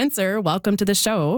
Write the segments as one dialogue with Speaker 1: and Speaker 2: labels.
Speaker 1: Spencer, welcome to the show.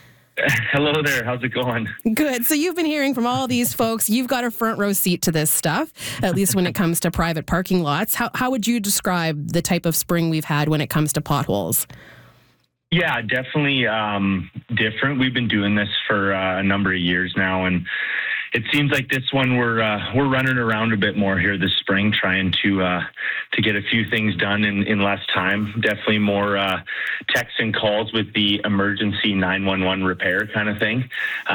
Speaker 2: Hello there. How's it going?
Speaker 1: Good. So you've been hearing from all these folks. You've got a front row seat to this stuff, at least when it comes to private parking lots. How would you describe the type of spring we've had when it comes to potholes?
Speaker 2: Yeah, definitely different. We've been doing this for a number of years now, and it seems like this one we're running around a bit more here this spring, trying to get a few things done in less time. Definitely more texts and calls with the emergency 911 repair kind of thing.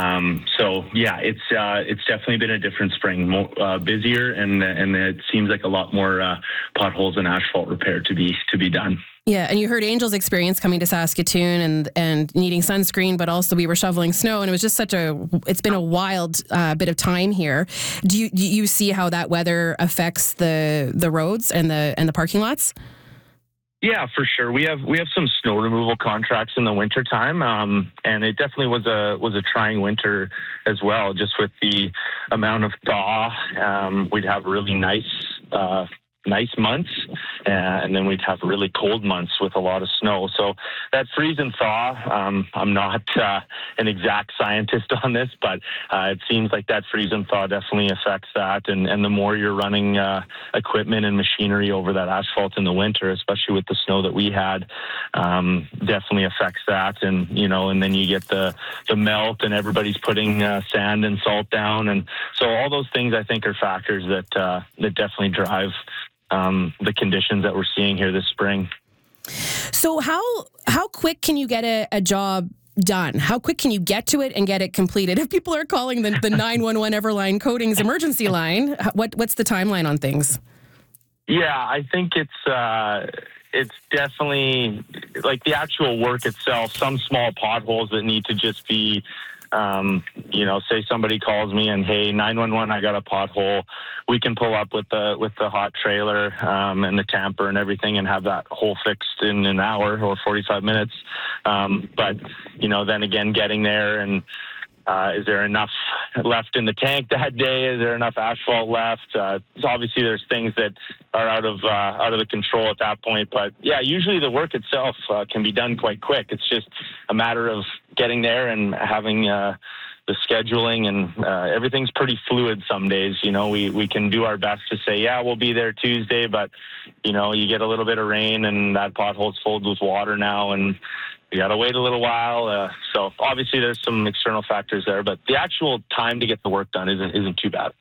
Speaker 2: So yeah, it's definitely been a different spring, more busier, and it seems like a lot more potholes and asphalt repair to be done.
Speaker 1: Yeah, and you heard Angel's experience coming to Saskatoon and needing sunscreen, but also we were shoveling snow, and it was just it's been a wild bit of time here. Do you see how that weather affects the roads and the parking lots?
Speaker 2: Yeah, for sure. We have some snow removal contracts in the winter time, and it definitely was a trying winter as well. Just with the amount of thaw, we'd have really nice months, and then we'd have really cold months with a lot of snow. So that freeze and thaw, I'm not an exact scientist on this, but it seems like that freeze and thaw definitely affects that. And the more you're running equipment and machinery over that asphalt in the winter, especially with the snow that we had, definitely affects that. And then you get the melt, and everybody's putting sand and salt down, and so all those things I think are factors that definitely drive the conditions that we're seeing here this spring.
Speaker 1: So how quick can you get a job done? How quick can you get to it and get it completed? If people are calling the 911 Everline Coatings emergency line, what's the timeline on things?
Speaker 2: Yeah, I think it's definitely like the actual work itself, some small potholes that need to just be say somebody calls me and, hey, 911, I got a pothole. We can pull up with the hot trailer and the tamper and everything and have that hole fixed in an hour or 45 minutes. But then again, getting there and is there enough left in the tank that day? Is there enough asphalt left? So obviously, there's things that are out of the control at that point. But yeah, usually the work itself can be done quite quick. It's just a matter of getting there and having the scheduling, and everything's pretty fluid some days. We can do our best to say, yeah, we'll be there Tuesday, but you get a little bit of rain and that pothole's filled with water now, and you got to wait a little while. So obviously there's some external factors there, but the actual time to get the work done isn't too bad.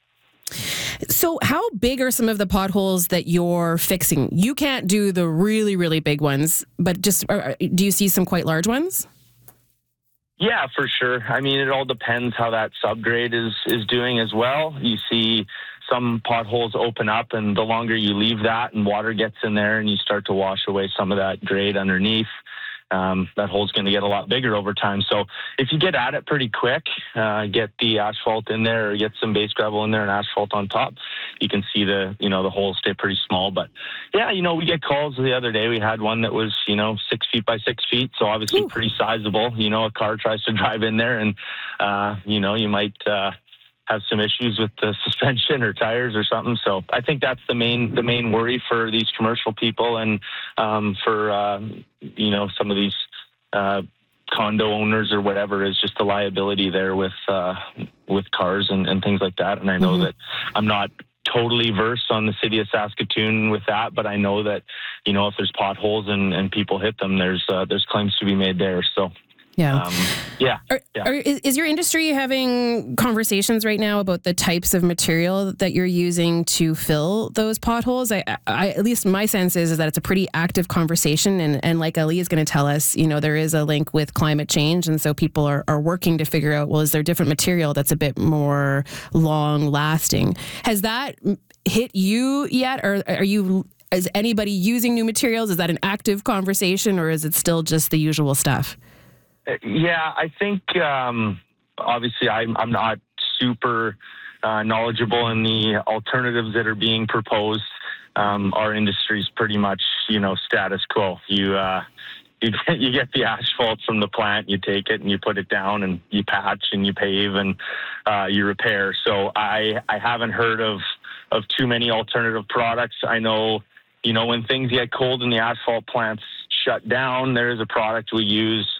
Speaker 1: So how big are some of the potholes that you're fixing? You can't do the really, really big ones, but just do you see some quite large ones?
Speaker 2: Yeah, for sure. I mean, it all depends how that subgrade is doing as well. You see some potholes open up, and the longer you leave that and water gets in there and you start to wash away some of that grade underneath, that hole's going to get a lot bigger over time. So if you get at it pretty quick, get the asphalt in there or get some base gravel in there and asphalt on top, you can see the holes stay pretty small. But yeah, we get calls the other day. We had one that was, 6 feet by 6 feet. So obviously pretty sizable. A car tries to drive in there and, you might, have some issues with the suspension or tires or something. So I think that's the main worry for these commercial people and for some of these condo owners or whatever, is just the liability there with cars and things like that. And I know that I'm not totally versed on the city of Saskatoon with that, but I know that if there's potholes and people hit them, there's claims to be made there. So.
Speaker 1: Yeah.
Speaker 2: Yeah.
Speaker 1: Is your industry having conversations right now about the types of material that you're using to fill those potholes? I at least my sense is that it's a pretty active conversation. And like Ali is going to tell us, there is a link with climate change. And so people are working to figure out, well, is there different material that's a bit more long lasting? Has that hit you yet? Or is anybody using new materials? Is that an active conversation, or is it still just the usual stuff?
Speaker 2: Yeah, I think obviously I'm not super knowledgeable in the alternatives that are being proposed. Our industry is pretty much status quo. You get the asphalt from the plant, you take it and you put it down and you patch and you pave and you repair. So I haven't heard of too many alternative products. I know when things get cold and the asphalt plants shut down, there is a product we use